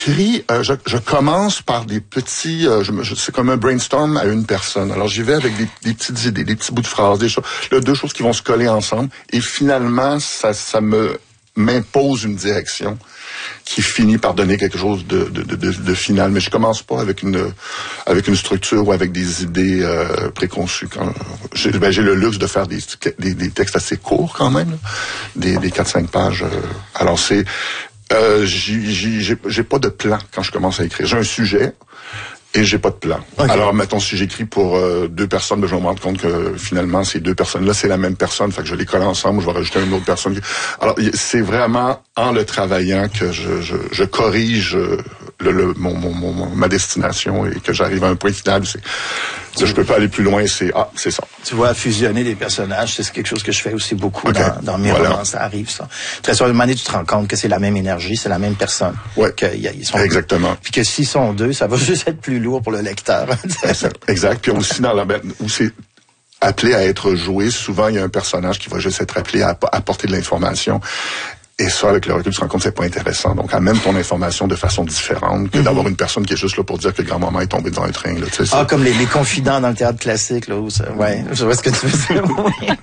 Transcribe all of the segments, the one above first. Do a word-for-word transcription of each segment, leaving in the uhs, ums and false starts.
J'écris, euh, je, je commence par des petits, euh, je, je, c'est comme un brainstorm à une personne. Alors j'y vais avec des, des petites idées, des petits bouts de phrases, des choses, là, deux choses qui vont se coller ensemble. Et finalement, ça, ça me m'impose une direction qui finit par donner quelque chose de, de, de, de, de final. Mais je commence pas avec une avec une structure ou avec des idées euh, préconçues. Quand, j'ai, ben, j'ai le luxe de faire des, des, des textes assez courts quand même, là, des, des quatre cinq pages. Euh, alors c'est Euh, j'ai, j'ai, j'ai pas de plan quand je commence à écrire. J'ai un sujet et j'ai pas de plan. Okay. Alors, mettons, si j'écris pour euh, deux personnes, ben, je vais me rendre compte que finalement, ces deux personnes-là, c'est la même personne. Fait que je les colle ensemble, je vais rajouter une autre personne. Alors, c'est vraiment en le travaillant que je, je, je corrige le, le, mon, mon, mon, ma destination et que j'arrive à un point final. C'est, que je peux pas aller plus loin, c'est ah, c'est ça. Tu vois, fusionner des personnages, c'est quelque chose que je fais aussi beaucoup okay. dans, dans mes voilà. romans, ça arrive ça. Très souvent, à un moment donné, tu te rends compte que c'est la même énergie, c'est la même personne. Ouais. Que, y a, ils sont exactement. Deux. Puis que s'ils sont deux, ça va juste être plus lourd pour le lecteur. Exact. Puis aussi dans la où c'est appelé à être joué, souvent il y a un personnage qui va juste être appelé à apporter de l'information. Et ça, avec le recul, tu te rends compte que c'est pas intéressant. Donc, amène ton information de façon différente que mm-hmm. d'avoir une personne qui est juste là pour dire que grand-maman est tombée dans un train. Là, tu sais, ah, comme les, les confidents dans le théâtre classique. Là, où ça, ouais, je vois ce que tu veux dire.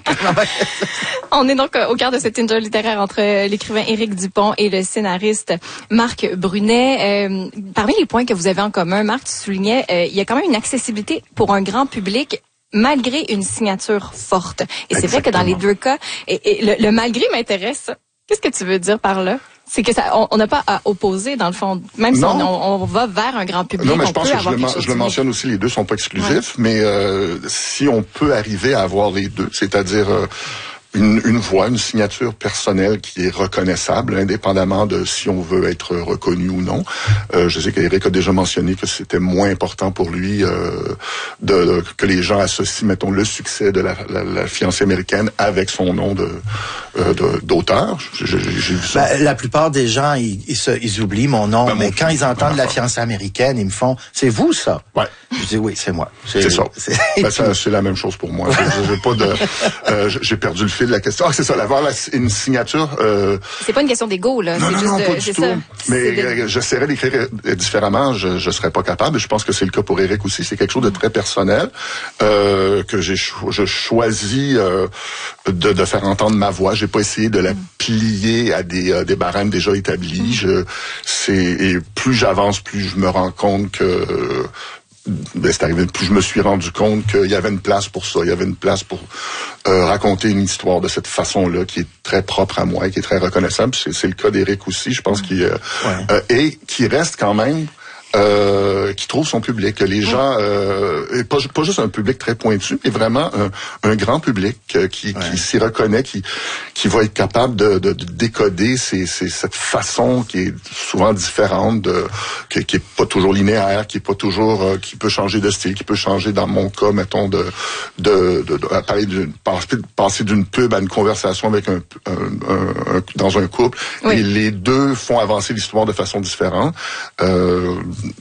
On est donc au cœur de cette interlittéraire entre l'écrivain Éric Dupont et le scénariste Marc Brunet. Euh, parmi les points que vous avez en commun, Marc, tu soulignais, euh, il y a quand même une accessibilité pour un grand public malgré une signature forte. Et c'est Exactement. vrai que dans les deux cas, et, et le, le malgré m'intéresse. Qu'est-ce que tu veux dire par là? C'est que ça, on n'a pas à opposer, dans le fond. Même si on, on, on va vers un grand public, non, mais je on pense peut que je le, je le mentionne aussi, les deux sont pas exclusifs, ouais. mais euh, si on peut arriver à avoir les deux, c'est-à-dire euh, une, une voix, une signature personnelle qui est reconnaissable, indépendamment de si on veut être reconnu ou non. Euh, je sais qu'Éric a déjà mentionné que c'était moins important pour lui euh, de, de que les gens associent, mettons, le succès de la, la, la fiancée américaine avec son nom de, euh, de d'auteur. J'ai, j'ai vu ça. Ben, la plupart des gens, ils, ils, se, ils oublient mon nom, ben, mais mon quand ils entendent ben, la fiancée américaine, ils me font « C'est vous, ça? » Ouais. Je dis « Oui, c'est moi. » C'est, c'est ça. C'est... Ben, ça, c'est la même chose pour moi. J'ai, j'ai pas de, euh, j'ai perdu le fil de la question. Ah, c'est ça, d'avoir la, une signature. Euh... C'est pas une question d'ego, là. Non, c'est non, juste non, de, pas du c'est tout. Ça. Mais de... j'essaierais d'écrire différemment. Je, je serais pas capable. Je pense que c'est le cas pour Éric aussi. C'est quelque chose de très personnel euh, que j'ai cho- je choisis euh, de, de faire entendre ma voix. J'ai pas essayé de la plier à des, euh, des barèmes déjà établis. Je, c'est et plus j'avance, plus je me rends compte que euh, ben, c'est arrivé, plus je me suis rendu compte qu'il y avait une place pour ça, il y avait une place pour euh, raconter une histoire de cette façon-là qui est très propre à moi et qui est très reconnaissable. C'est, c'est le cas d'Éric aussi, je pense, qu'il, euh, ouais. euh, et qui reste quand même Euh, qui trouve son public, que les gens, euh, pas, pas juste un public très pointu, mais vraiment un, un grand public euh, qui, ouais. qui s'y reconnaît, qui, qui va être capable de, de, de décoder ces, ces, cette façon qui est souvent différente, de, qui, qui est pas toujours linéaire, qui est pas toujours, euh, qui peut changer de style, qui peut changer, dans mon cas, mettons, de, de, de, de parler d'une, passer d'une pub à une conversation avec un, un, un, un dans un couple. Oui. Et les deux font avancer l'histoire de façon différente. Euh,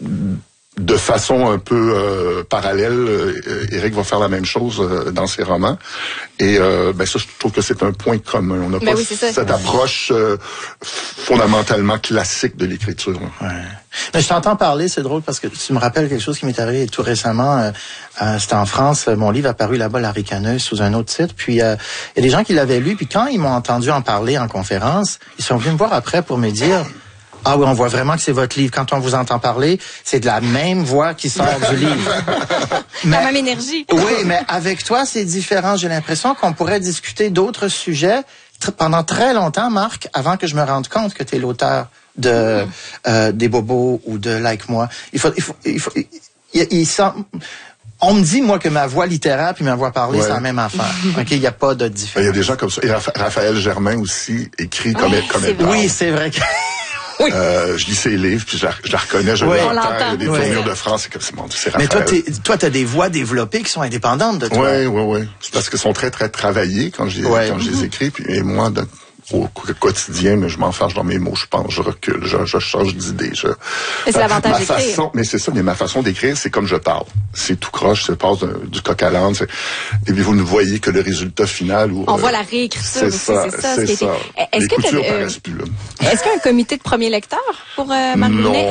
de façon un peu euh, parallèle, euh, Éric va faire la même chose euh, dans ses romans. Et euh, ben ça, je trouve que c'est un point commun. On n'a pas oui, cette approche euh, fondamentalement classique de l'écriture. Ouais. Mais je t'entends parler, c'est drôle parce que tu me rappelles quelque chose qui m'est arrivé tout récemment. Euh, euh, c'était en France, mon livre a paru là-bas, La Ricaneuse, sous un autre titre. Puis euh, il y a des gens qui l'avaient lu, puis quand ils m'ont entendu en parler en conférence, ils sont venus me voir après pour me dire... Ah oui, on voit vraiment que c'est votre livre. Quand on vous entend parler, c'est de la même voix qui sort du livre. Mais, la même énergie. Oui, mais avec toi, c'est différent. J'ai l'impression qu'on pourrait discuter d'autres sujets tr- pendant très longtemps, Marc, avant que je me rende compte que tu es l'auteur de euh, des Bobos ou de Like Moi. Il faut, il faut, il faut, il, il, il sent... On me dit, moi, que ma voix littéraire puis ma voix parlée, ouais. c'est la même affaire. OK, il n'y a pas de différence. Il y a des gens comme ça. Et Raphaël Germain aussi écrit comme oui, elle, comme c'est elle Oui, c'est vrai que... Oui. Euh, je lis ses livres, puis je la, je la reconnais, je oui. l'entends, il y a des oui. tournures de France, c'est comme c'est, mon Dieu, c'est Raphaël. Mais toi, t'es, toi, t'as des voix développées qui sont indépendantes de toi. Oui, oui, oui. C'est parce qu'elles sont très, très travaillées quand je, ouais. quand je les écris, puis et moi, de, au quotidien, mais je m'enfarge dans mes mots, je pense, je recule, je, je change d'idée. Je, mais c'est l'avantage ma d'écrire. Façon, mais c'est ça, mais ma façon d'écrire, c'est comme je parle. C'est tout croche, ça passe du coq à l'âne. Et puis vous ne voyez que le résultat final. Où, On euh, voit la réécriture c'est aussi, ça, c'est ça. C'est ce qui ça. Est-ce Les que coutures euh, paraissent plus là. Est-ce qu'il y a un comité de premier lecteur pour euh, Marc Brunet?